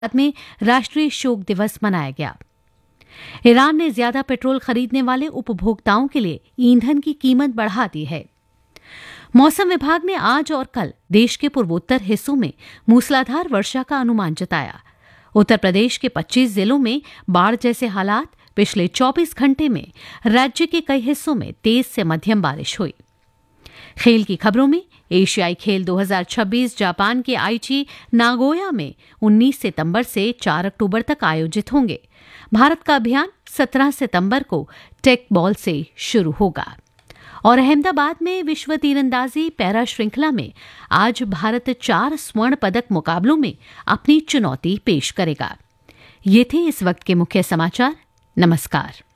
में राष्ट्रीय शोक दिवस मनाया गया। ईरान ने ज्यादा पेट्रोल खरीदने वाले उपभोक्ताओं के लिए ईंधन की कीमत बढ़ा दी है। मौसम विभाग ने आज और कल देश के पूर्वोत्तर हिस्सों में मूसलाधार वर्षा का अनुमान जताया। उत्तर प्रदेश के 25 जिलों में बाढ़ जैसे हालात। पिछले 24 घंटे में राज्य के कई हिस्सों में तेज से मध्यम बारिश हुई। खेल की खबरों में एशियाई खेल 2026 जापान के आईची नागोया में 19 सितंबर से 4 अक्टूबर तक आयोजित होंगे। भारत का अभियान 17 सितंबर को टेक बॉल से शुरू होगा। और अहमदाबाद में विश्व तीरंदाजी पैरा श्रृंखला में आज भारत 4 स्वर्ण पदक मुकाबलों में अपनी चुनौती पेश करेगा। ये थे इस वक्त के मुख्य समाचार। नमस्कार।